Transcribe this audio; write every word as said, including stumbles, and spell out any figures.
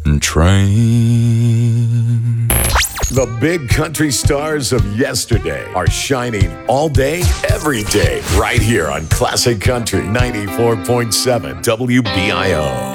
train. The big country stars of yesterday are shining all day, every day, right here on Classic Country ninety-four point seven W B I O.